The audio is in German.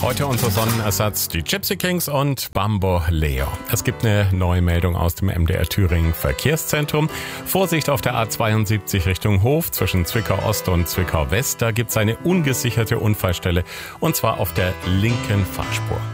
Heute unser Sonnenersatz, die Gypsy Kings und Bambo Leo. Es gibt eine neue Meldung aus dem MDR Thüringen Verkehrszentrum. Vorsicht auf der A72 Richtung Hof zwischen Zwickau Ost und Zwickau West. Da gibt es eine ungesicherte Unfallstelle und zwar auf der linken Fahrspur.